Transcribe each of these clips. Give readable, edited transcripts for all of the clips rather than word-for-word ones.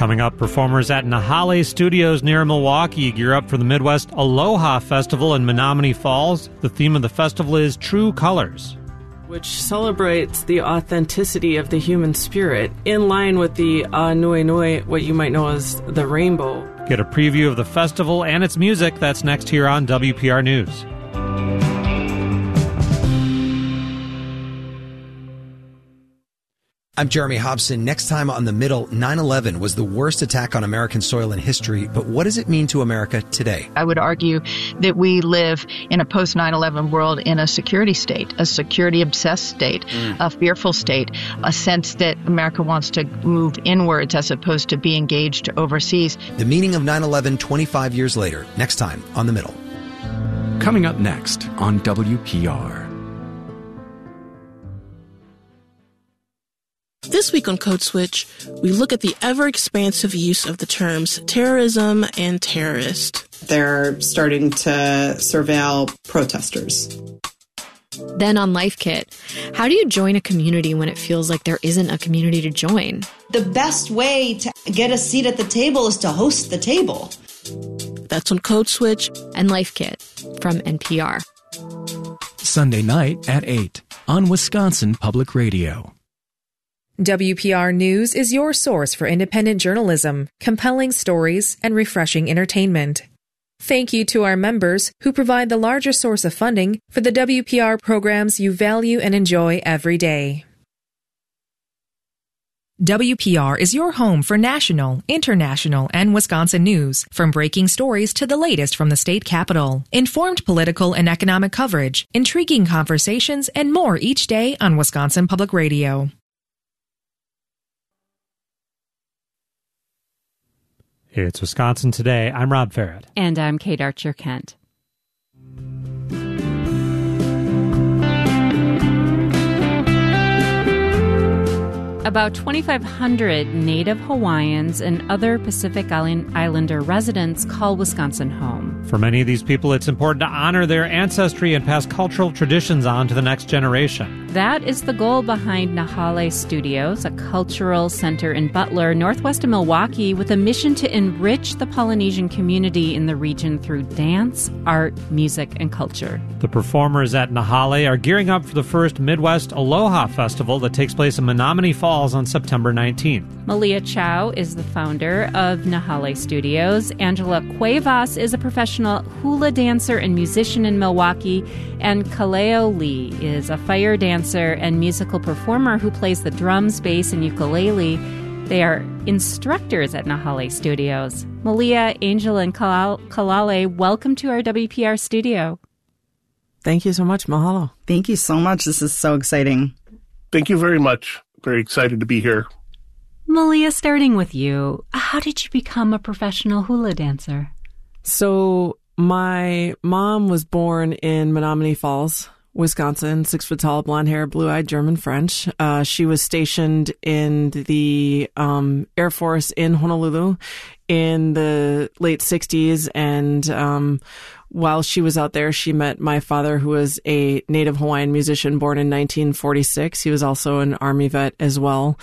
Coming up, performers at Nahale Studios near Milwaukee gear up for the Midwest Aloha Festival in Menomonee Falls. The theme of the festival is True Colors, which celebrates the authenticity of the human spirit, in line with the Nui Nui, what you might know as the rainbow. Get a preview of the festival and its music. That's next here on WPR News. I'm Jeremy Hobson. Next time on The Middle, 9/11 was the worst attack on American soil in history, but what does it mean to America today? I would argue that we live in a post-9/11 world in a security state, a security-obsessed state, a fearful state, a sense that America wants to move inwards as opposed to be engaged overseas. The meaning of 9/11 25 years later, next time on The Middle. Coming up next on WPR. This week on Code Switch, we look at the ever-expansive use of the terms terrorism and terrorist. They're starting to surveil protesters. Then on Life Kit, how do you join a community when it feels like there isn't a community to join? The best way to get a seat at the table is to host the table. That's on Code Switch and Life Kit from NPR. Sunday night at 8 on Wisconsin Public Radio. WPR News is your source for independent journalism, compelling stories, and refreshing entertainment. Thank you to our members who provide the larger source of funding for the WPR programs you value and enjoy every day. WPR is your home for national, international, and Wisconsin news, from breaking stories to the latest from the state capitol. Informed political and economic coverage, intriguing conversations, and more each day on Wisconsin Public Radio. It's Wisconsin Today. I'm Rob Farrett. And I'm Kate Archer-Kent. About 2,500 Native Hawaiians and other Pacific Islander residents call Wisconsin home. For many of these people, it's important to honor their ancestry and pass cultural traditions on to the next generation. That is the goal behind Nahale Studios, a cultural center in Butler, northwest of Milwaukee, with a mission to enrich the Polynesian community in the region through dance, art, music, and culture. The performers at Nahale are gearing up for the first Midwest Aloha Festival that takes place in Menomonee Falls on September 19th. Malia Chow is the founder of Nahale Studios. Angela Cuevas is a professional hula dancer and musician in Milwaukee. And Kaleo Lee is a fire dancer and musical performer who plays the drums, bass, and ukulele. They are instructors at Nahale Studios. Malia, Angela, and Kalale, welcome to our WPR studio. Thank you so much. Mahalo. Thank you so much. This is so exciting. Thank you very much. Very excited to be here. Malia, starting with you, how did you become a professional hula dancer? So my mom was born in Menomonee Falls, Wisconsin, 6 foot tall, blonde hair, blue-eyed, German French. She was stationed in the Air Force in Honolulu in the late 60s, and while she was out there, she met my father, who was a Native Hawaiian musician born in 1946. He was also an Army vet as well.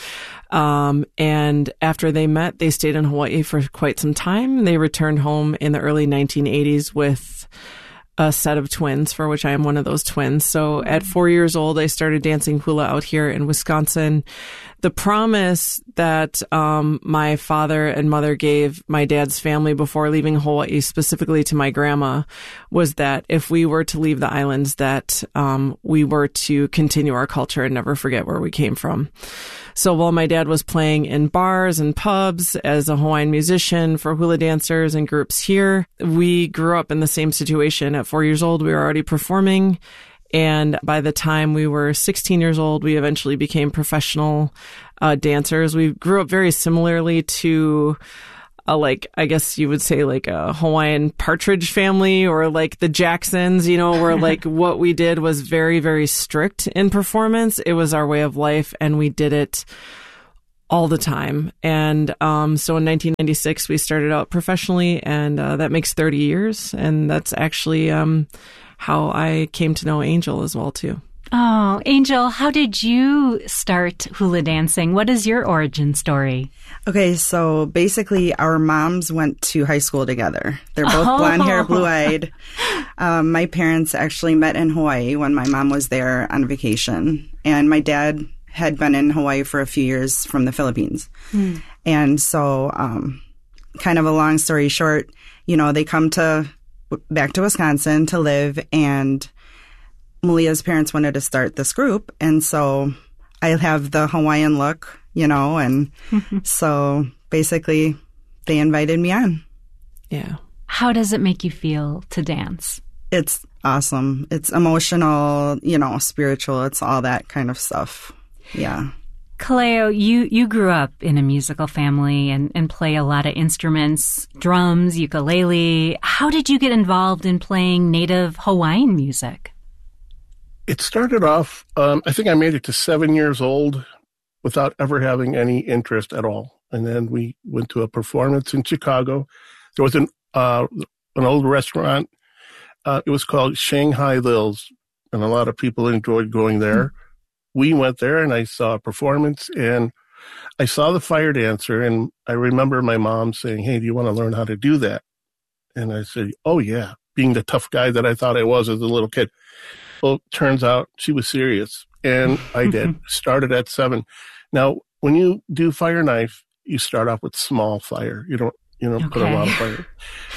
And after they met, they stayed in Hawaii for quite some time. They returned home in the early 1980s with a set of twins, for which I am one of those twins. So at 4 years old, I started dancing hula out here in Wisconsin. The promise that my father and mother gave my dad's family before leaving Hawaii, specifically to my grandma, was that if we were to leave the islands, that we were to continue our culture and never forget where we came from. So while my dad was playing in bars and pubs as a Hawaiian musician for hula dancers and groups here, we grew up in the same situation. At 4 years old, we were already performing. And by the time we were 16 years old, we eventually became professional dancers. We grew up very similarly to I guess you would say like a Hawaiian Partridge Family or like the Jacksons, where like what we did was very, very strict in performance. It was our way of life, and we did it all the time. And so in 1996, we started out professionally, and that makes 30 years. And that's actually how I came to know Angel as well, too. Oh, Angel, how did you start hula dancing? What is your origin story? Okay, so basically our moms went to high school together. They're both blonde hair, blue-eyed. My parents actually met in Hawaii when my mom was there on vacation. And my dad had been in Hawaii for a few years from the Philippines. And so, kind of a long story short, they come back to Wisconsin to live, and Malia's parents wanted to start this group. And so I have the Hawaiian look, and so basically they invited me on. Yeah. How does it make you feel to dance? It's awesome. It's emotional, spiritual. It's all that kind of stuff. Yeah. Kaleo, you grew up in a musical family and play a lot of instruments, drums, ukulele. How did you get involved in playing native Hawaiian music? It started off, I think I made it to 7 years old without ever having any interest at all. And then we went to a performance in Chicago. There was an old restaurant. It was called Shanghai Lil's, and a lot of people enjoyed going there. We went there, and I saw a performance, and I saw the fire dancer, and I remember my mom saying, "Hey, do you want to learn how to do that?" And I said, "Oh, yeah," being the tough guy that I thought I was as a little kid. Well, turns out she was serious, and I did. Started at 7. Now, when you do fire knife, you start off with small fire. You don't put a lot of fire.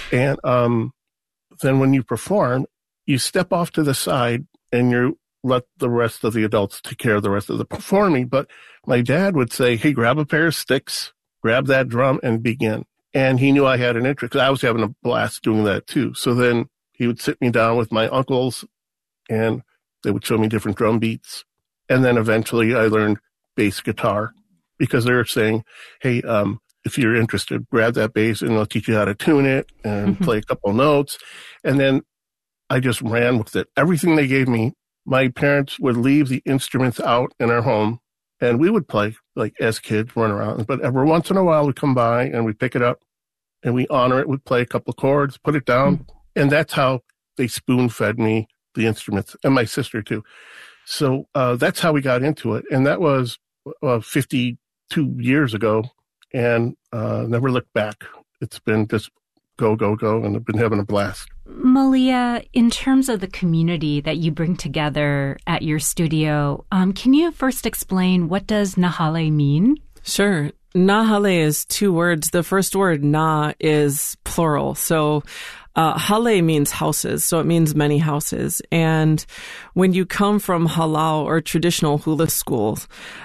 And then when you perform, you step off to the side, and you let the rest of the adults take care of the rest of the performing. But my dad would say, "Hey, grab a pair of sticks, grab that drum, and begin." And he knew I had an interest, because I was having a blast doing that too. So then he would sit me down with my uncles, and they would show me different drum beats. And then eventually I learned bass guitar, because they were saying, "Hey, if you're interested, grab that bass and they'll teach you how to tune it and play a couple notes." And then I just ran with it. Everything they gave me, my parents would leave the instruments out in our home, and we would play, like as kids, run around. But every once in a while we'd come by and we'd pick it up and we honor it. We'd play a couple of chords, put it down. And that's how they spoon-fed me the instruments, and my sister too. So that's how we got into it. And that was 52 years ago, and never looked back. It's been just go, go, go, and I've been having a blast. Malia, in terms of the community that you bring together at your studio, can you first explain, what does Nahale mean? Sure. Nahale is 2 words. The first word, na, is plural. So hale means houses, so it means many houses. And when you come from halau or traditional hula schools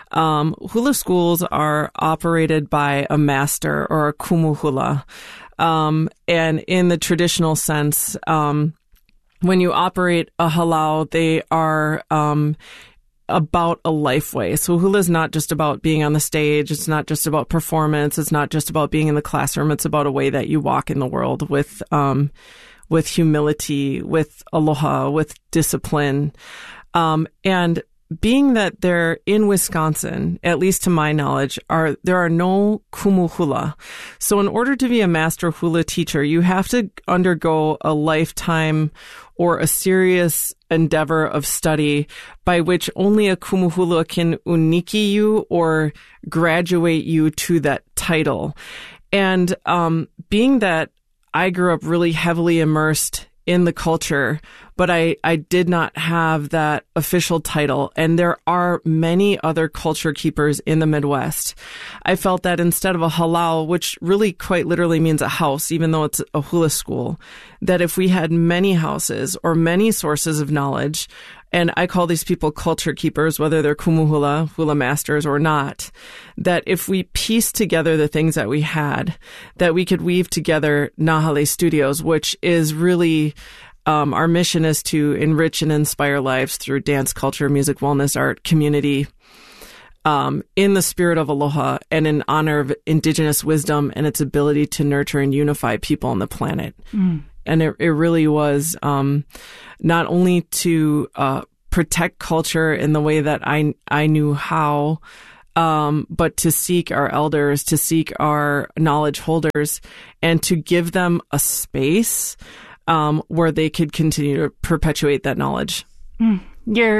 are operated by a master or a kumu hula. And in the traditional sense, when you operate a halau, they are about a life way. So hula is not just about being on the stage. It's not just about performance. It's not just about being in the classroom. It's about a way that you walk in the world with humility, with aloha, with discipline. And being that they're in Wisconsin, at least to my knowledge, there are no kumu hula. So in order to be a master hula teacher, you have to undergo a lifetime or a serious endeavor of study by which only a kumu hula can uniki you or graduate you to that title. And being that I grew up really heavily immersed in the culture, but I did not have that official title. And there are many other culture keepers in the Midwest. I felt that instead of a halau, which really quite literally means a house, even though it's a hula school, that if we had many houses or many sources of knowledge, and I call these people culture keepers, whether they're kumu hula, hula masters or not, that if we piece together the things that we had, that we could weave together Nahale Studios, which is really, our mission is to enrich and inspire lives through dance, culture, music, wellness, art, community, in the spirit of aloha and in honor of indigenous wisdom and its ability to nurture and unify people on the planet. And it really was not only to protect culture in the way that I knew how, but to seek our elders, to seek our knowledge holders, and to give them a space where they could continue to perpetuate that knowledge. Your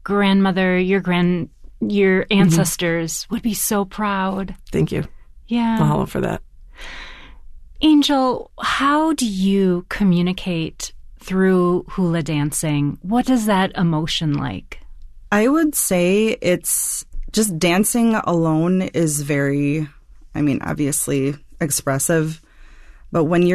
grandmother, your ancestors would be so proud. Thank you. Yeah. Mahalo for that. Angel, how do you communicate through hula dancing? What is that emotion like? I would say it's just dancing alone is very, obviously expressive. But when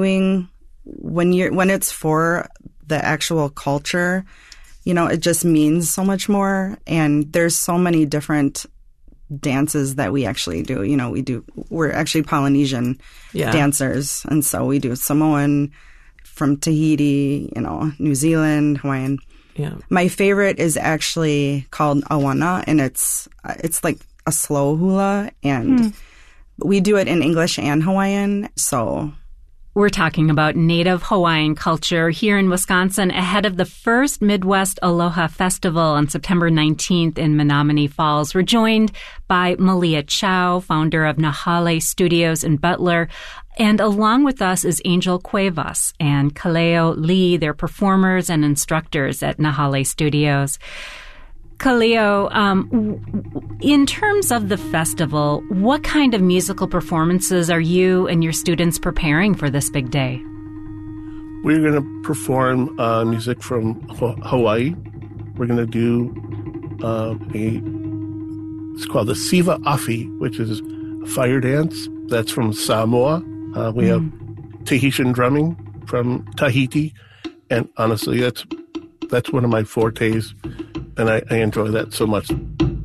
it's for the actual culture, it just means so much more. And there's so many different dances that we actually do. We're actually Polynesian dancers. And so we do Samoan, from Tahiti, New Zealand, Hawaiian. Yeah. My favorite is actually called Awana, and it's like a slow hula, and we do it in English and Hawaiian, so... We're talking about Native Hawaiian culture here in Wisconsin ahead of the first Midwest Aloha Festival on September 19th in Menomonee Falls. We're joined by Malia Chow, founder of Nahale Studios in Butler. And along with us is Angel Cuevas and Kaleo Lee. They're performers and instructors at Nahale Studios. Kaleo, in terms of the festival, what kind of musical performances are you and your students preparing for this big day? We're going to perform music from Hawaii. We're going to do it's called the Siva Afi, which is a fire dance. That's from Samoa. We have Tahitian drumming from Tahiti. And honestly, that's one of my fortes. And I enjoy that so much.